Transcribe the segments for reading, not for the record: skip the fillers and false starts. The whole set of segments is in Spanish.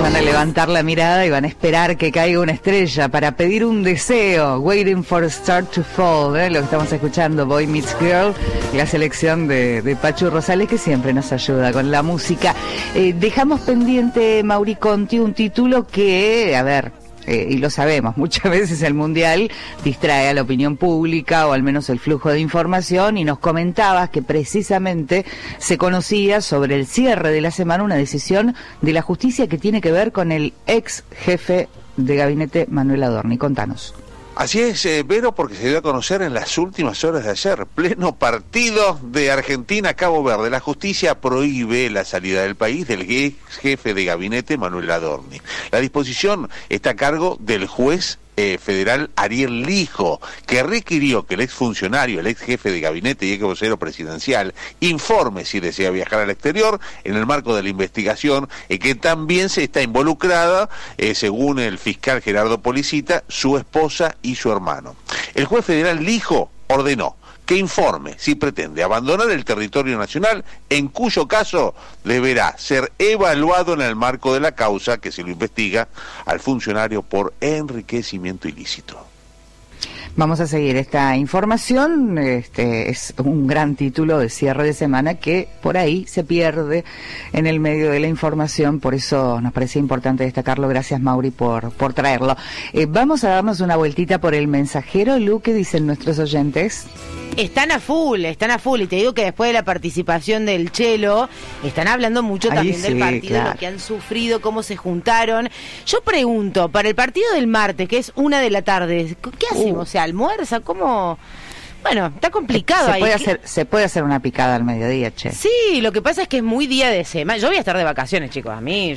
Van a levantar la mirada y van a esperar que caiga una estrella para pedir un deseo. Waiting for a Star to Fall, lo que estamos escuchando, Boy Meets Girl, la selección de Pachu Rosales, que siempre nos ayuda con la música. Dejamos pendiente, Mauri Conti, un título que, a ver, y lo sabemos, muchas veces el Mundial distrae a la opinión pública o al menos el flujo de información, y nos comentabas que precisamente se conocía sobre el cierre de la semana una decisión de la justicia que tiene que ver con el ex jefe de gabinete Manuel Adorni. Contanos. Así es, Vero, porque se dio a conocer en las últimas horas de ayer, pleno partido de Argentina-Cabo Verde. La justicia prohíbe la salida del país del ex jefe de gabinete Manuel Adorni. La disposición está a cargo del juez federal Ariel Lijo, que requirió que el exfuncionario, el ex jefe de gabinete y ex vocero presidencial, informe si desea viajar al exterior en el marco de la investigación, que también se está involucrada, según el fiscal Gerardo Policita, su esposa y su hermano. El juez federal Lijo ordenó que informe si pretende abandonar el territorio nacional, en cuyo caso deberá ser evaluado en el marco de la causa que se lo investiga al funcionario por enriquecimiento ilícito. Vamos a seguir esta información. Es un gran título de cierre de semana que por ahí se pierde en el medio de la información, por eso nos parecía importante destacarlo. Gracias, Mauri, por traerlo. Vamos a darnos una vueltita por el mensajero. Lu, ¿qué dicen nuestros oyentes? Están a full, y te digo que después de la participación del Chelo, están hablando mucho también del partido, claro, lo que han sufrido, cómo se juntaron. Yo pregunto, para el partido del martes, que es 1 de la tarde, ¿qué hacemos? ¿Se almuerza? ¿Cómo? Bueno, está complicado ahí. Se puede hacer una picada al mediodía, che. Sí, lo que pasa es que es muy día de semana. Yo voy a estar de vacaciones, chicos,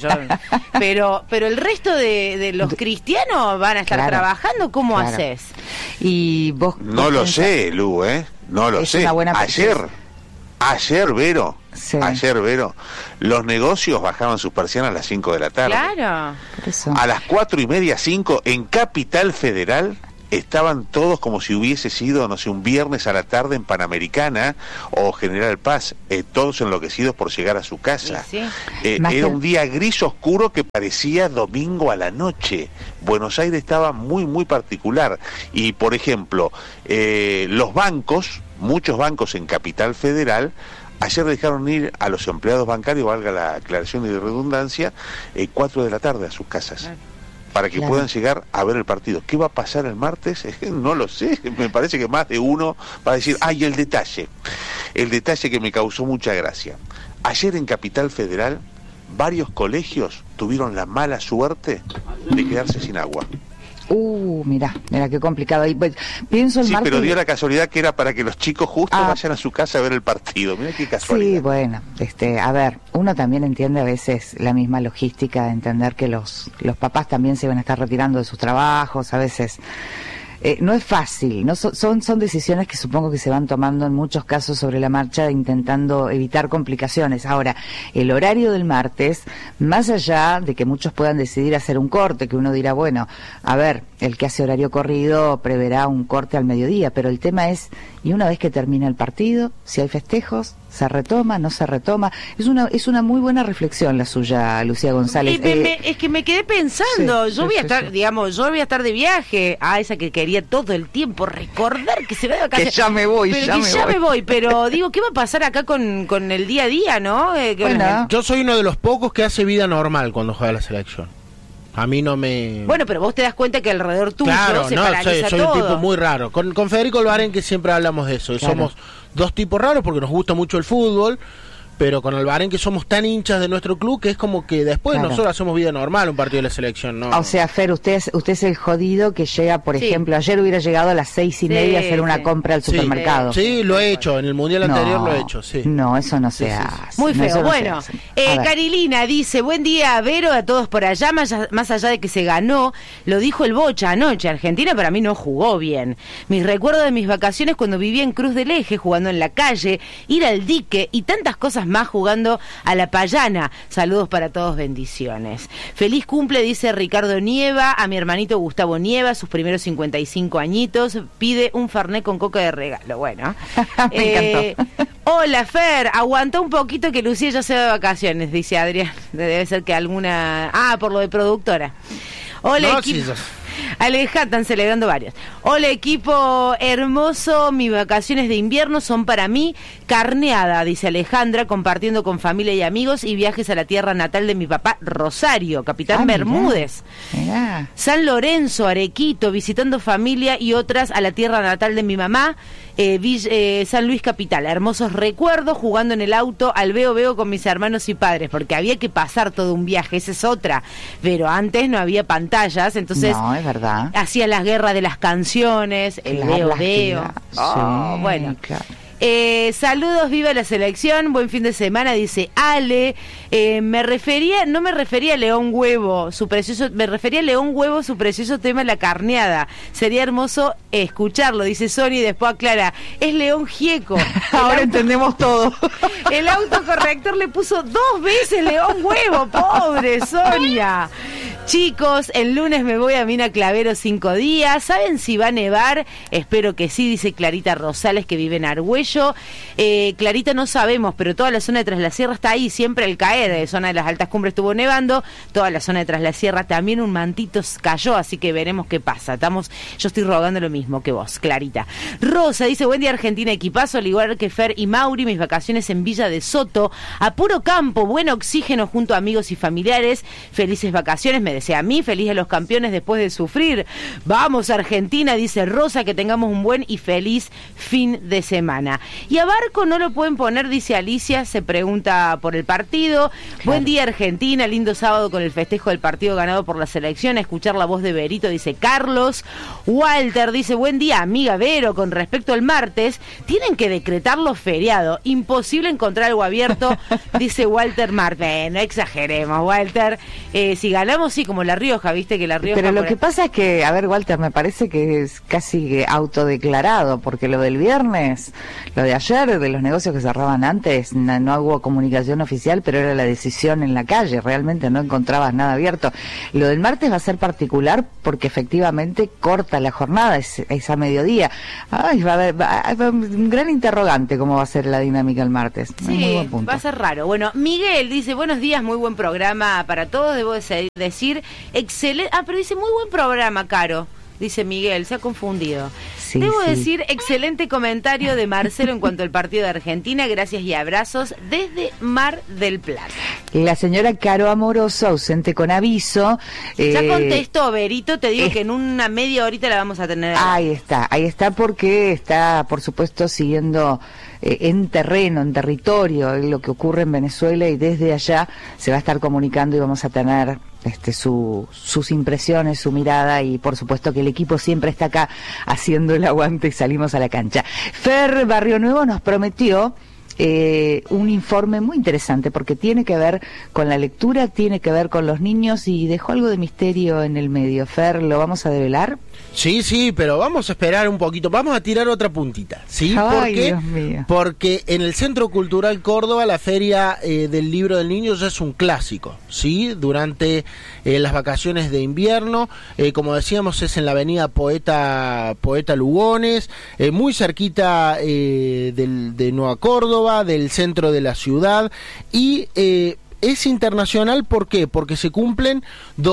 pero el resto de los cristianos van a estar trabajando. ¿Cómo haces? Y vos no lo sé, Lu, no lo sé. Ayer, Vero, sí. Vero, los negocios bajaban sus persianas a las 5 de la tarde. Claro. A las 4:30, 5, en Capital Federal, estaban todos como si hubiese sido, no sé, un viernes a la tarde en Panamericana o General Paz, todos enloquecidos por llegar a su casa. Sí. Era un día gris oscuro que parecía domingo a la noche. Buenos Aires estaba muy, muy particular. Y, por ejemplo, los bancos, muchos bancos en Capital Federal, ayer dejaron ir a los empleados bancarios, valga la aclaración y de redundancia, 4 de la tarde a sus casas. Para que puedan llegar a ver el partido. ¿Qué va a pasar el martes? No lo sé, me parece que más de uno va a decir, y el detalle que me causó mucha gracia. Ayer en Capital Federal, varios colegios tuvieron la mala suerte de quedarse sin agua. Mira qué complicado. Pienso el martes... pero dio la casualidad que era para que los chicos justo vayan a su casa a ver el partido. Mira qué casualidad. Sí, bueno, a ver, uno también entiende a veces la misma logística de entender que los papás también se van a estar retirando de sus trabajos, a veces... no es fácil, no son decisiones que supongo que se van tomando en muchos casos sobre la marcha, intentando evitar complicaciones. Ahora, el horario del martes, más allá de que muchos puedan decidir hacer un corte, que uno dirá, bueno, a ver, el que hace horario corrido preverá un corte al mediodía, pero el tema es, y una vez que termina el partido, si hay festejos, ¿se retoma, no se retoma? Es una muy buena reflexión la suya, Lucía González. Es que me quedé pensando, yo voy a estar de viaje, esa que quería todo el tiempo recordar que se va de vacaciones. Que ya me voy, pero digo, ¿qué va a pasar acá con el día a día, no? Yo soy uno de los pocos que hace vida normal cuando juega la selección. A mí no me... Bueno, pero vos te das cuenta que alrededor tuyo se paraliza soy todo. Un tipo muy raro. Con Federico Albarén, que siempre hablamos de eso. Claro. Somos dos tipos raros porque nos gusta mucho el fútbol, pero con Albarén que somos tan hinchas de nuestro club que es como que después nosotros hacemos vida normal un partido de la selección, ¿no? O sea, Fer, usted es el jodido que llega, por ejemplo, ayer hubiera llegado a las 6:30 a hacer una compra al supermercado. Sí, lo he hecho, en el Mundial anterior lo he hecho, sí. No, eso no se hace. Muy feo. Bueno, Carilina dice, buen día, Vero, a todos por allá, más allá de que se ganó, lo dijo el Bocha anoche, Argentina para mí no jugó bien. Mis recuerdos de mis vacaciones cuando vivía en Cruz del Eje, jugando en la calle, ir al dique y tantas cosas cosas más jugando a la payana. Saludos para todos, bendiciones. Feliz cumple, dice Ricardo Nieva, a mi hermanito Gustavo Nieva, sus primeros 55 añitos, pide un fernet con coca de regalo. Bueno, me encantó. Hola Fer, aguanta un poquito que Lucía ya se va de vacaciones, dice Adrián. Debe ser que alguna... por lo de productora. Hola, equipo. Alejandra, están celebrando varios. Hola equipo hermoso, mis vacaciones de invierno son para mí carneada, dice Alejandra, compartiendo con familia y amigos y viajes a la tierra natal de mi papá, Rosario, Capitán Bermúdez. Mirá. San Lorenzo, Arequito, visitando familia y otras a la tierra natal de mi mamá, San Luis Capital. Hermosos recuerdos, jugando en el auto al veo con mis hermanos y padres, porque había que pasar todo un viaje, esa es otra, pero antes no había pantallas, entonces no, es verdad. Hacía las guerras de las canciones, el veo. Sí, bueno. Claro. Saludos, viva la selección, buen fin de semana, dice Ale. No me refería a León Huevo, su precioso tema, la carneada. Sería hermoso escucharlo, dice Sony, y después aclara, es León Gieco. Ahora entendemos todo. El autocorrector le puso 2 veces León Huevo, pobre Sonia. Chicos, el lunes me voy a Mina Clavero 5 días. ¿Saben si va a nevar? Espero que sí, dice Clarita Rosales, que vive en Argüello. Clarita, no sabemos, pero toda la zona de Tras la Sierra está ahí, siempre al caer. De zona de las altas cumbres estuvo nevando, toda la zona de Tras la Sierra también un mantito cayó, así que veremos qué pasa. Yo estoy rogando lo mismo que vos, Clarita. Rosa dice, buen día Argentina, equipazo, al igual que Fer y Mauri, mis vacaciones en Villa de Soto, a puro campo, buen oxígeno junto a amigos y familiares, felices vacaciones, me desea a mí, feliz a los campeones después de sufrir. Vamos Argentina, dice Rosa, que tengamos un buen y feliz fin de semana. Y a Barco no lo pueden poner, dice Alicia, se pregunta por el partido. Claro. Buen día Argentina, lindo sábado con el festejo del partido ganado por la selección, a escuchar la voz de Berito, dice Carlos. Walter dice, buen día amiga Vero, con respecto al martes, tienen que decretarlo feriado, imposible encontrar algo abierto, dice Walter Martín. No exageremos, Walter, si ganamos sí, como La Rioja, viste que La Rioja... Pero lo que pasa es que, a ver Walter, me parece que es casi autodeclarado, porque lo del viernes, lo de ayer, de los negocios que cerraban antes, no hubo comunicación oficial, pero era la decisión en la calle, realmente no encontrabas nada abierto. Lo del martes va a ser particular porque efectivamente corta la jornada, es a mediodía. Ay, va a haber un gran interrogante cómo va a ser la dinámica el martes. Sí, muy buen punto. Va a ser raro. Bueno, Miguel dice, buenos días, muy buen programa para todos, debo decir, excelente, pero dice muy buen programa, Caro. Dice Miguel, se ha confundido. Sí, debo decir, excelente comentario de Marcelo en cuanto al partido de Argentina. Gracias y abrazos desde Mar del Plata. La señora Caro Amoroso, ausente con aviso. Ya contestó, Berito, te digo que en una media horita la vamos a tener. Ahí está porque está, por supuesto, siguiendo en terreno, en territorio, lo que ocurre en Venezuela, y desde allá se va a estar comunicando y vamos a tener sus impresiones, su mirada, y por supuesto que el equipo siempre está acá haciendo el aguante y salimos a la cancha. Fer Barrio Nuevo nos prometió un informe muy interesante porque tiene que ver con la lectura, tiene que ver con los niños y dejó algo de misterio en el medio. Fer, ¿lo vamos a develar? Sí, pero vamos a esperar un poquito, vamos a tirar otra puntita, ¿sí? Ay, Dios mío. Porque en el Centro Cultural Córdoba la Feria del Libro del Niño ya es un clásico, ¿sí? Durante las vacaciones de invierno, como decíamos, es en la avenida Poeta Lugones, muy cerquita de Nueva Córdoba, del centro de la ciudad, y es internacional. ¿Por qué? Porque se cumplen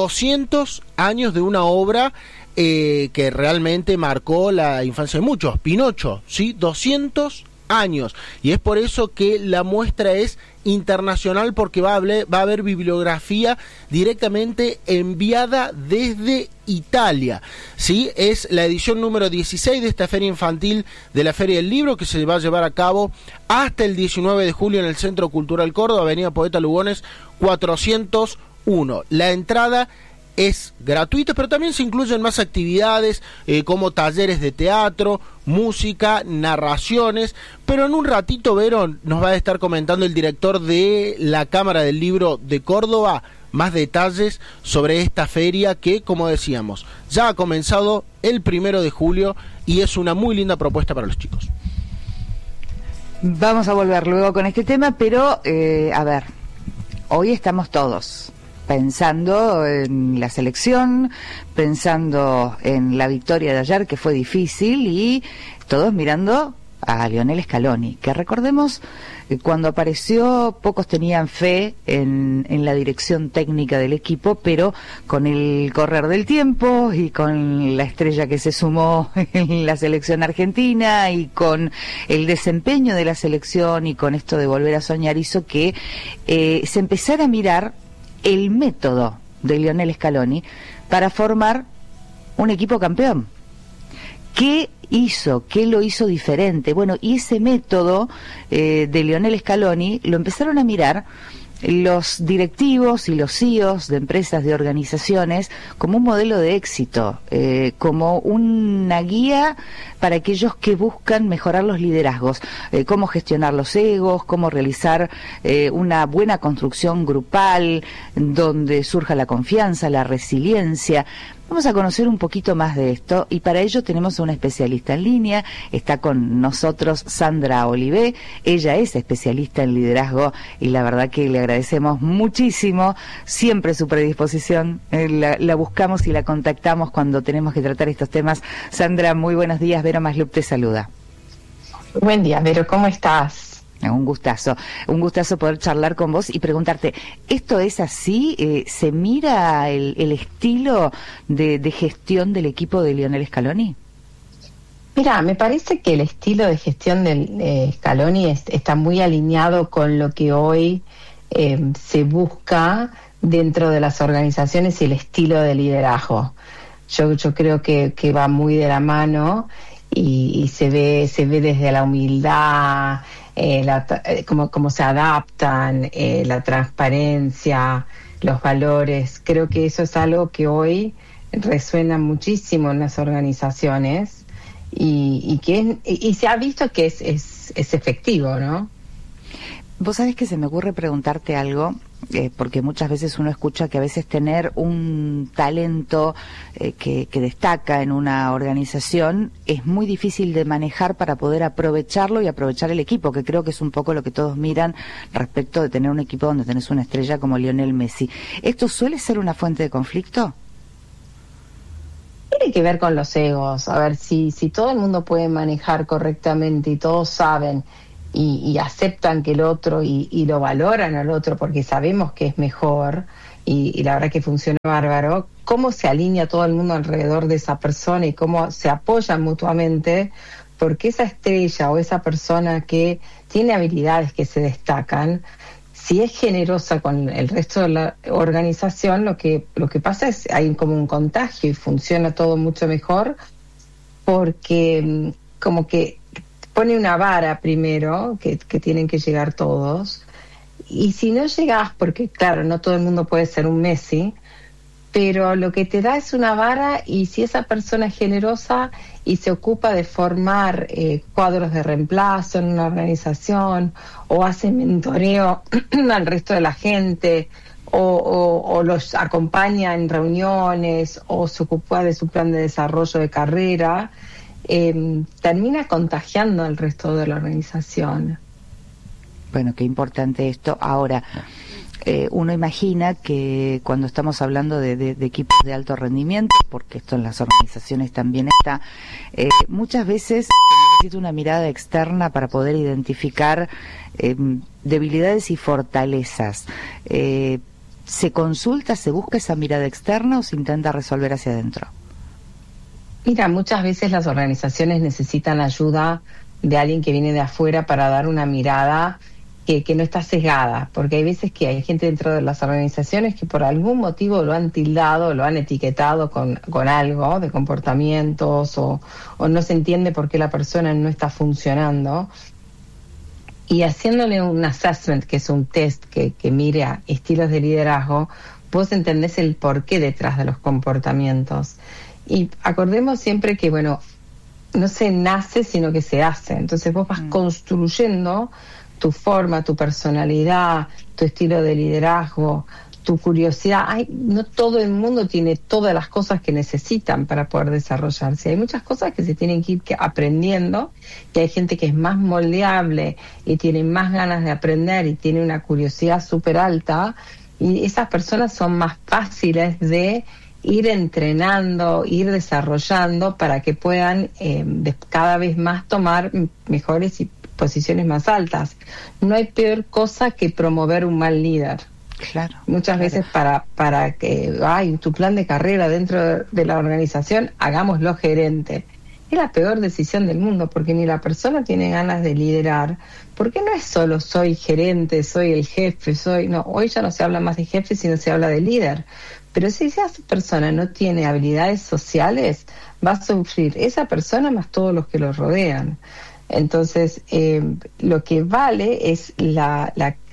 200 años de una obra que realmente marcó la infancia de muchos, Pinocho, ¿sí? 200 años, y es por eso que la muestra es internacional, porque va a haber bibliografía directamente enviada desde Italia, ¿sí? Es la edición número 16 de esta feria infantil de la Feria del Libro, que se va a llevar a cabo hasta el 19 de julio en el Centro Cultural Córdoba, avenida Poeta Lugones 401. La entrada es gratuita, pero también se incluyen más actividades como talleres de teatro, música, narraciones, pero en un ratito, Vero, nos va a estar comentando el director de la Cámara del Libro de Córdoba más detalles sobre esta feria que, como decíamos, ya ha comenzado el 1 de julio y es una muy linda propuesta para los chicos. Vamos a volver luego con este tema, pero a ver, hoy estamos todos pensando en la selección, pensando en la victoria de ayer, que fue difícil, y todos mirando a Lionel Scaloni, que recordemos, cuando apareció pocos tenían fe en la dirección técnica del equipo, pero con el correr del tiempo y con la estrella que se sumó en la selección argentina y con el desempeño de la selección y con esto de volver a soñar, hizo que se empezara a mirar el método de Lionel Scaloni para formar un equipo campeón. ¿Qué hizo? ¿Qué lo hizo diferente? Bueno, y ese método de Lionel Scaloni lo empezaron a mirar los directivos y los CEOs de empresas, de organizaciones, como un modelo de éxito, como una guía para aquellos que buscan mejorar los liderazgos, cómo gestionar los egos, cómo realizar una buena construcción grupal, donde surja la confianza, la resiliencia. Vamos a conocer un poquito más de esto, y para ello tenemos a una especialista en línea. Está con nosotros Sandra Olivé. Ella es especialista en liderazgo y la verdad que le agradecemos muchísimo siempre su predisposición. La buscamos y la contactamos cuando tenemos que tratar estos temas. Sandra, muy buenos días. Vero Maslup te saluda. Buen día, Vero, ¿cómo estás? Un gustazo poder charlar con vos y preguntarte, ¿esto es así? ¿Se mira el estilo de gestión del equipo de Lionel Scaloni? Mira, me parece que el estilo de gestión de Scaloni está muy alineado con lo que hoy se busca dentro de las organizaciones y el estilo de liderazgo. Yo creo que va muy de la mano y se ve desde la humildad, cómo se adaptan, la transparencia, los valores. Creo que eso es algo que hoy resuena muchísimo en las organizaciones y se ha visto que es efectivo, ¿no? Vos sabés que se me ocurre preguntarte algo, porque muchas veces uno escucha que a veces tener un talento que destaca en una organización es muy difícil de manejar para poder aprovecharlo y aprovechar el equipo, que creo que es un poco lo que todos miran respecto de tener un equipo donde tenés una estrella como Lionel Messi. ¿Esto suele ser una fuente de conflicto? Tiene que ver con los egos. A ver, si todo el mundo puede manejar correctamente y todos saben y aceptan que el otro y lo valoran al otro porque sabemos que es mejor y la verdad que funciona bárbaro, cómo se alinea todo el mundo alrededor de esa persona y cómo se apoyan mutuamente, porque esa estrella o esa persona que tiene habilidades que se destacan, si es generosa con el resto de la organización, lo que pasa es hay como un contagio y funciona todo mucho mejor, porque como que pone una vara primero que tienen que llegar todos, y si no llegás, porque claro, no todo el mundo puede ser un Messi, pero lo que te da es una vara, y si esa persona es generosa y se ocupa de formar cuadros de reemplazo en una organización, o hace mentoreo al resto de la gente, o los acompaña en reuniones, o se ocupa de su plan de desarrollo de carrera, termina contagiando al resto de la organización. Bueno, qué importante esto. Ahora, uno imagina que cuando estamos hablando de equipos de alto rendimiento, porque esto en las organizaciones también está, muchas veces se necesita una mirada externa para poder identificar debilidades y fortalezas. ¿Se consulta, se busca esa mirada externa o se intenta resolver hacia adentro? Mira, muchas veces las organizaciones necesitan ayuda de alguien que viene de afuera para dar una mirada que no está sesgada, porque hay veces que hay gente dentro de las organizaciones que por algún motivo lo han tildado, lo han etiquetado con algo de comportamientos, o no se entiende por qué la persona no está funcionando. Y haciéndole un assessment, que es un test que mire a estilos de liderazgo, vos entendés el porqué detrás de los comportamientos. Y acordemos siempre que, bueno, no se nace, sino que se hace. Entonces vos vas construyendo tu forma, tu personalidad, tu estilo de liderazgo, tu curiosidad. No todo el mundo tiene todas las cosas que necesitan para poder desarrollarse. Hay muchas cosas que se tienen que ir aprendiendo, y hay gente que es más moldeable y tiene más ganas de aprender y tiene una curiosidad súper alta, y esas personas son más fáciles de ir entrenando, ir desarrollando para que puedan cada vez más tomar mejores posiciones más altas. No hay peor cosa que promover un mal líder. Claro. Muchas veces para que tu plan de carrera dentro de la organización, hagámoslo gerente. Es la peor decisión del mundo, porque ni la persona tiene ganas de liderar, porque no es solo soy gerente, soy el jefe, hoy ya no se habla más de jefe, sino se habla de líder. Pero si esa persona no tiene habilidades sociales, va a sufrir esa persona más todos los que lo rodean. Entonces, lo que vale es la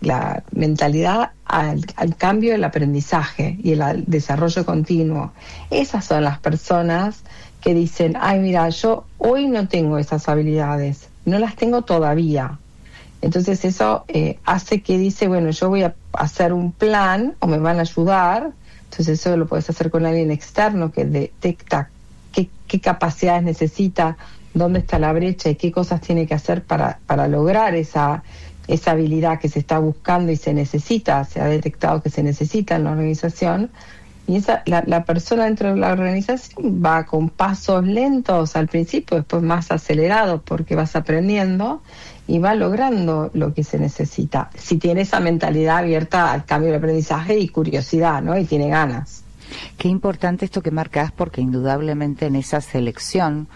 mentalidad al cambio del aprendizaje y el desarrollo continuo. Esas son las personas que dicen, mira, yo hoy no tengo esas habilidades, no las tengo todavía. Entonces eso hace que dice, bueno, yo voy a hacer un plan o me van a ayudar. Entonces eso lo puedes hacer con alguien externo que detecta qué capacidades necesita, dónde está la brecha y qué cosas tiene que hacer para lograr esa habilidad que se está buscando y se ha detectado que se necesita en la organización. Y la persona dentro de la organización va con pasos lentos al principio, después más acelerados porque vas aprendiendo y va logrando lo que se necesita. Si tiene esa mentalidad abierta al cambio de aprendizaje y curiosidad, ¿no? Y tiene ganas. Qué importante esto que marcás, porque indudablemente en esa selección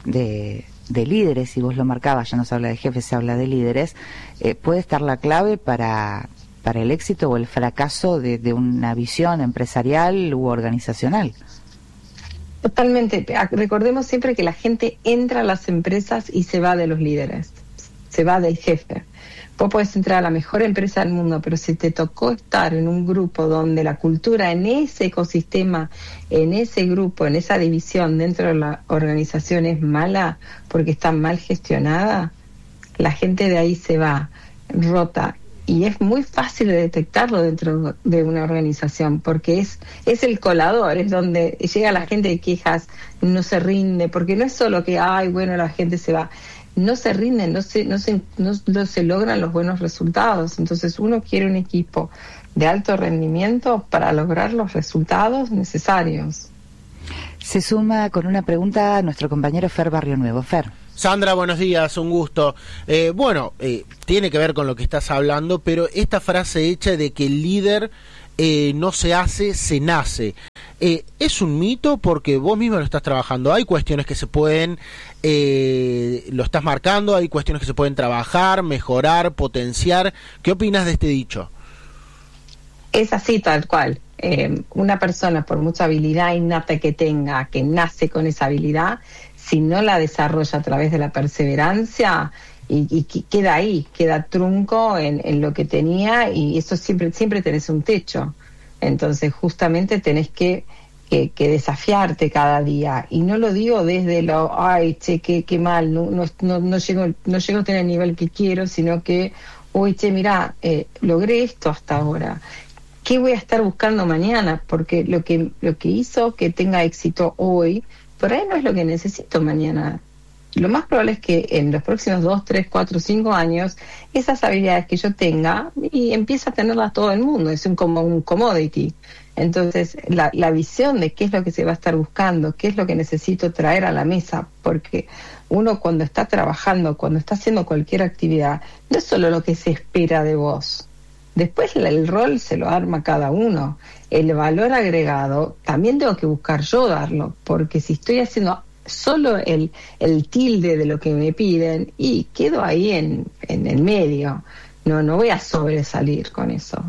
de líderes, y vos lo marcabas, ya no se habla de jefes, se habla de líderes, puede estar la clave para el éxito o el fracaso de una visión empresarial u organizacional. Totalmente. Recordemos siempre que la gente entra a las empresas y se va de los líderes, se va del jefe. Vos podés entrar a la mejor empresa del mundo, pero si te tocó estar en un grupo donde la cultura en ese ecosistema, en ese grupo, en esa división dentro de la organización es mala porque está mal gestionada, la gente de ahí se va, rota. Y es muy fácil de detectarlo dentro de una organización, porque es el colador, es donde llega la gente de quejas, no se rinde, porque no es solo que, la gente se va. No se rinden, no se logran los buenos resultados. Entonces uno quiere un equipo de alto rendimiento para lograr los resultados necesarios. Se suma con una pregunta a nuestro compañero Fer Barrio Nuevo. Fer. Sandra, buenos días, un gusto. Tiene que ver con lo que estás hablando, pero esta frase hecha de que el líder no se hace, se nace. ¿Es un mito? Porque vos mismo lo estás trabajando. Hay cuestiones que se pueden, lo estás marcando, hay cuestiones que se pueden trabajar, mejorar, potenciar. ¿Qué opinas de este dicho? Es así, tal cual. Una persona, por mucha habilidad innata que tenga, que nace con esa habilidad, si no la desarrolla a través de la perseverancia, y queda ahí, queda trunco en lo que tenía, y eso siempre tenés un techo. Entonces justamente tenés que desafiarte cada día, y no lo digo desde qué mal, no llego a tener el nivel que quiero, sino que mirá, logré esto hasta ahora, ¿qué voy a estar buscando mañana? Porque lo que hizo que tenga éxito hoy, por ahí no es lo que necesito mañana. Lo más probable es que en los próximos 2, 3, 4, 5 años, esas habilidades que yo tenga, y empieza a tenerlas todo el mundo, es como un commodity. Entonces, la visión de qué es lo que se va a estar buscando, qué es lo que necesito traer a la mesa, porque uno cuando está trabajando, cuando está haciendo cualquier actividad, no es solo lo que se espera de vos. Después el rol se lo arma cada uno. El valor agregado también tengo que buscar yo darlo, porque si estoy haciendo solo el tilde de lo que me piden y quedo ahí en el medio, no voy a sobresalir con eso.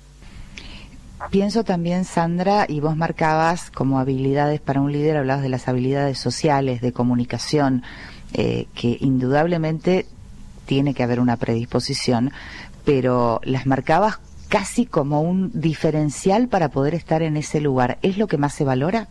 Pienso también, Sandra, y vos marcabas como habilidades para un líder, hablabas de las habilidades sociales, de comunicación, que indudablemente tiene que haber una predisposición, pero las marcabas casi como un diferencial para poder estar en ese lugar. ¿Es lo que más se valora?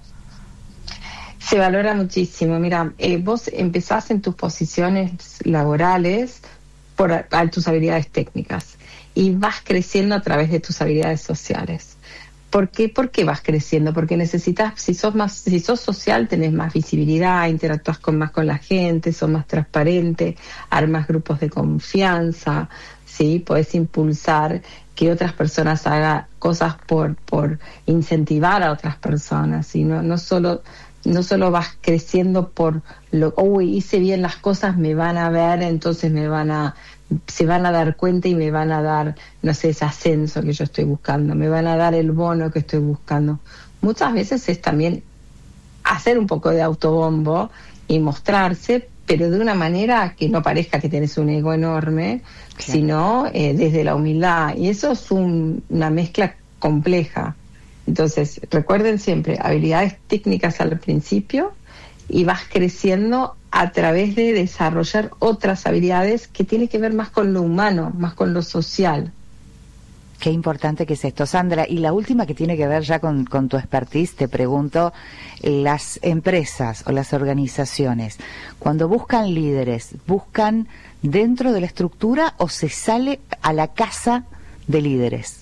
Se valora muchísimo. Mira, vos empezás en tus posiciones laborales por tus habilidades técnicas y vas creciendo a través de tus habilidades sociales. ¿Por qué vas creciendo? Porque necesitas, si sos social, tenés más visibilidad, interactúas más con la gente, sos más transparente, armas grupos de confianza, ¿sí? Podés impulsar que otras personas hagan cosas por incentivar a otras personas, y no solo vas creciendo por hice bien las cosas, me van a ver, entonces se van a dar cuenta y me van a dar, no sé, ese ascenso que yo estoy buscando, me van a dar el bono que estoy buscando. Muchas veces es también hacer un poco de autobombo y mostrarse, pero de una manera que no parezca que tenés un ego enorme, claro, sino desde la humildad. Y eso es una mezcla compleja. Entonces, recuerden siempre, habilidades técnicas al principio, y vas creciendo a través de desarrollar otras habilidades que tienen que ver más con lo humano, más con lo social. Qué importante que es esto, Sandra. Y la última, que tiene que ver ya con tu expertise, te pregunto, las empresas o las organizaciones, cuando buscan líderes, ¿buscan dentro de la estructura o se sale a la casa de líderes?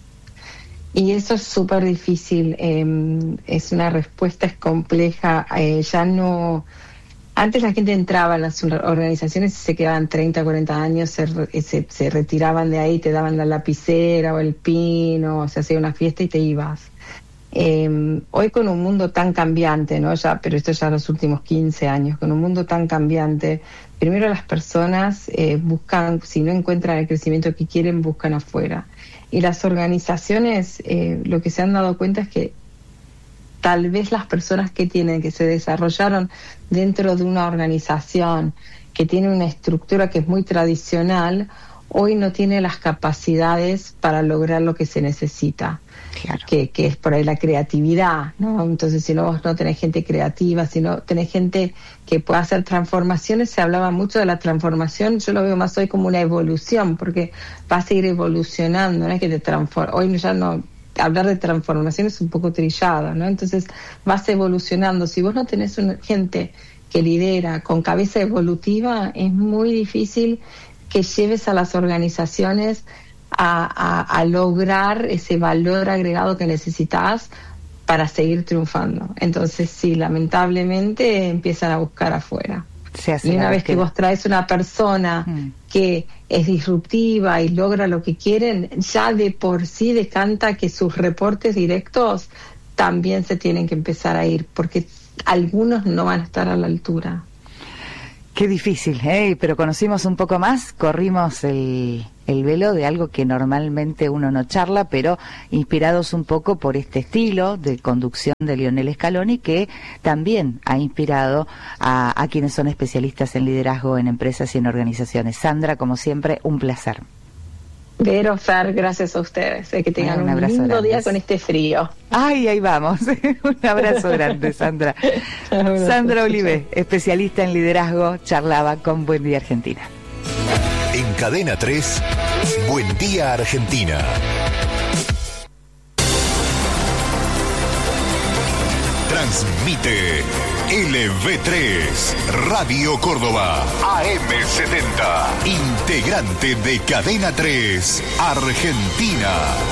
Y eso es súper difícil, es una respuesta, es compleja, antes la gente entraba en las organizaciones y se quedaban 30, 40 años, se retiraban de ahí, te daban la lapicera o el pin, o se hacía una fiesta y te ibas. Hoy, con un mundo tan cambiante, ¿no? Pero esto ya los últimos 15 años, con un mundo tan cambiante, primero las personas buscan, si no encuentran el crecimiento que quieren, buscan afuera. Y las organizaciones, lo que se han dado cuenta es que tal vez las personas que se desarrollaron dentro de una organización que tiene una estructura que es muy tradicional, hoy no tiene las capacidades para lograr lo que se necesita. Claro. Que es por ahí la creatividad, ¿no? Entonces, si no, vos no tenés gente creativa, si no tenés gente que pueda hacer transformaciones, se hablaba mucho de la transformación, yo lo veo más hoy como una evolución, porque va a seguir evolucionando, no es que te transforma. Hoy ya no, hablar de transformación es un poco trillado, ¿no? Entonces vas evolucionando. Si vos no tenés gente que lidera con cabeza evolutiva, es muy difícil que lleves a las organizaciones a lograr ese valor agregado que necesitas para seguir triunfando. Entonces, sí, lamentablemente empiezan a buscar afuera. Y una vez que vos traes una persona que es disruptiva y logra lo que quieren, ya de por sí decanta que sus reportes directos también se tienen que empezar a ir, porque algunos no van a estar a la altura. Qué difícil, pero conocimos un poco más, corrimos el velo de algo que normalmente uno no charla, pero inspirados un poco por este estilo de conducción de Lionel Scaloni, que también ha inspirado a quienes son especialistas en liderazgo en empresas y en organizaciones. Sandra, como siempre, un placer. Vero, Fer, gracias a ustedes. Que tengan un lindo grande día con este frío. Ay, ahí vamos. Un abrazo grande, Sandra. Sandra Olive, especialista en liderazgo, charlaba con Buen Día Argentina. En Cadena 3, Buen Día Argentina. Transmite LV3, Radio Córdoba, AM70, integrante de Cadena 3, Argentina.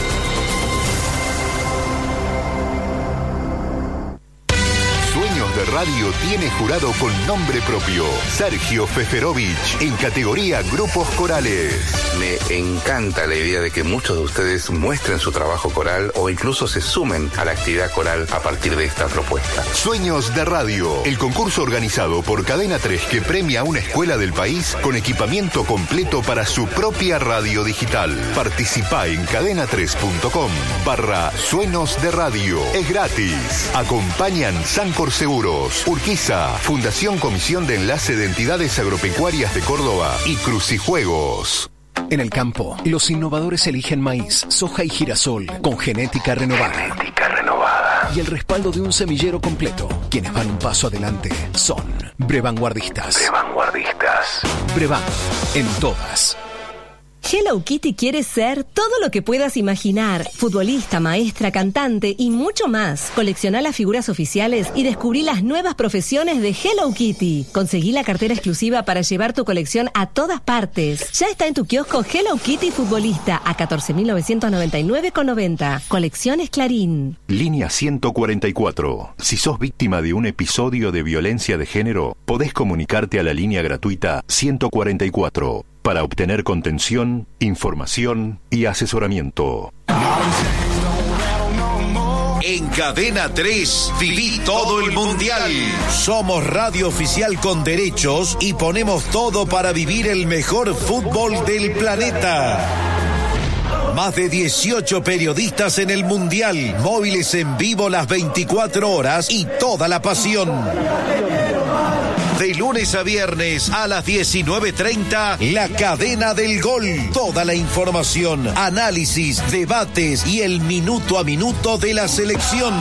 Sueños de Radio tiene jurado con nombre propio, Sergio Feferovich, en categoría Grupos Corales. Me encanta la idea de que muchos de ustedes muestren su trabajo coral o incluso se sumen a la actividad coral a partir de esta propuesta. Sueños de Radio, el concurso organizado por Cadena 3 que premia a una escuela del país con equipamiento completo para su propia radio digital. Participa en cadena3.com/Sueños de Radio. Es gratis. Acompañan Sancor Seguros, Urquiza, Fundación Comisión de Enlace de Entidades Agropecuarias de Córdoba y Crucijuegos. En el campo, los innovadores eligen maíz, soja y girasol con genética renovada. Y el respaldo de un semillero completo. Quienes van un paso adelante son Brevanguardistas. Brevan, en todas. Hello Kitty quiere ser todo lo que puedas imaginar. Futbolista, maestra, cantante y mucho más. Colecciona las figuras oficiales y descubrí las nuevas profesiones de Hello Kitty. Conseguí la cartera exclusiva para llevar tu colección a todas partes. Ya está en tu kiosco Hello Kitty Futbolista a 14.999,90. Colecciones Clarín. Línea 144. Si sos víctima de un episodio de violencia de género, podés comunicarte a la línea gratuita 144 para obtener contención, información y asesoramiento. En Cadena 3, viví todo el Mundial. Somos radio oficial con derechos y ponemos todo para vivir el mejor fútbol del planeta. Más de 18 periodistas en el Mundial, móviles en vivo las 24 horas y toda la pasión. De lunes a viernes a las 19:30, La Cadena del Gol. Toda la información, análisis, debates y el minuto a minuto de la selección.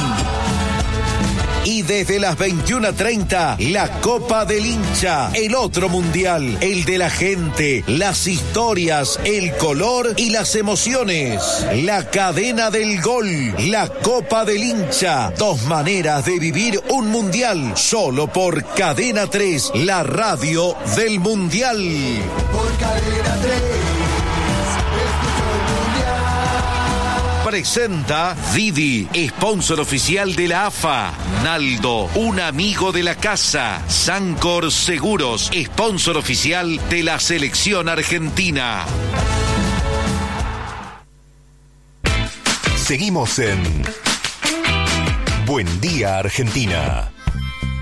Y desde las 21:30, la Copa del Hincha, el otro mundial, el de la gente, las historias, el color y las emociones. La Cadena del Gol, la Copa del Hincha, 2 maneras de vivir un mundial, solo por Cadena 3, la radio del mundial. Por Cadena 3. Presenta Didi, sponsor oficial de la AFA. Naldo, un amigo de la casa. Sancor Seguros, sponsor oficial de la selección argentina. Seguimos en Buen Día Argentina.